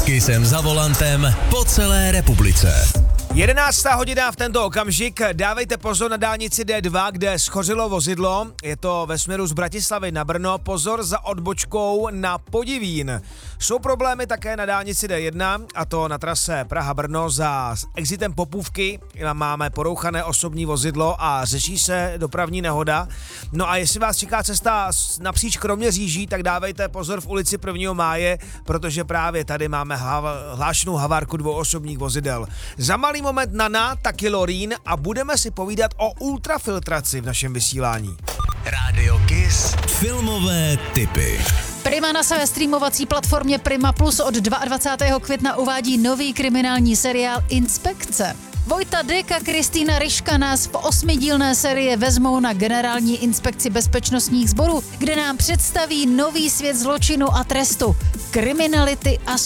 Kissem za volantem po celé republice. 11. hodina v tento okamžik. Dávejte pozor na dálnici D2, kde schořilo vozidlo. Je to ve směru z Bratislavy na Brno. Pozor za odbočkou na Podivín. Jsou problémy také na dálnici D1, a to na trase Praha-Brno za exitem Popůvky. Máme porouchané osobní vozidlo a řeší se dopravní nehoda. No a jestli vás čeká cesta napříč Kroměříží, tak dávejte pozor v ulici 1. máje, protože právě tady máme hlášenou havárku dvou osobních vozidel. Za malý moment Nana, taky Lorín a budeme si povídat o ultrafiltraci v našem vysílání. Rádio Kiss. Filmové tipy. Prima na své streamovací platformě Prima Plus od 22. května uvádí nový kriminální seriál Inspekce. Vojta Dyk a Kristýna Ryška nás v 8dílné sérii vezmou na generální inspekci bezpečnostních sborů, kde nám představí nový svět zločinu a trestu, kriminality a